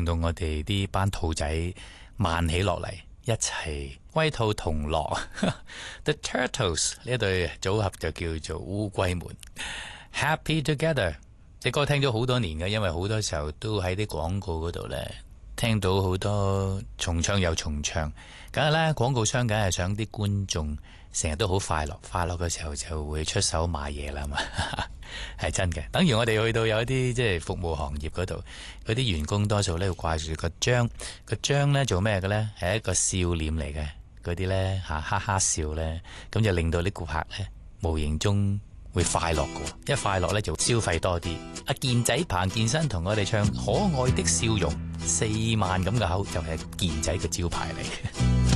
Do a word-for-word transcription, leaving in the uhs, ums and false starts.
令到我哋啲班兔仔慢起落嚟，一齊龜兔同樂。The Turtles 呢對組合就叫做烏龜們 Happy Together。隻歌聽咗好多年嘅，因為好多時候都喺啲廣告嗰度呢，聽到好多重唱又重唱，梗係啦，廣告商梗係想啲觀眾成日都好快樂，快樂嘅時候就會出手買嘢啦嘛，係真嘅。等於我哋去到有一啲即係服務行業嗰度，嗰啲員工多數呢會掛住個章，個章呢做咩嘅呢？係一個笑臉嚟嘅，嗰啲呢，吓哈哈笑呢，咁就令到啲顧客呢無形中會快樂嘅，一快樂呢就消費多啲。阿健仔彭健新同我哋唱可愛的笑容，四萬咁嘅口就係健仔嘅招牌嚟。